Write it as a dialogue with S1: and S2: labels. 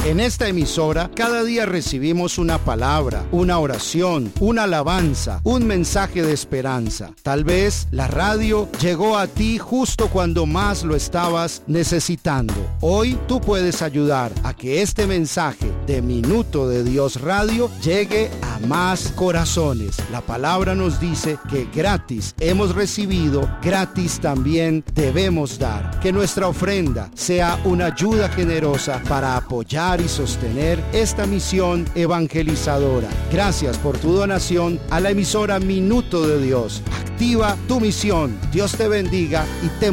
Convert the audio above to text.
S1: En esta emisora, cada día recibimos una palabra, una oración, una alabanza, un mensaje de esperanza. Tal vez la radio llegó a ti justo cuando más lo estabas necesitando. Hoy tú puedes ayudar a que este mensaje de Minuto de Dios Radio llegue a más corazones. La palabra nos dice que gratis hemos recibido, gratis también debemos dar. Que nuestra ofrenda sea una ayuda generosa para apoyar y sostener esta misión evangelizadora. Gracias por tu donación a la emisora Minuto de Dios. Activa tu misión. Dios te bendiga y te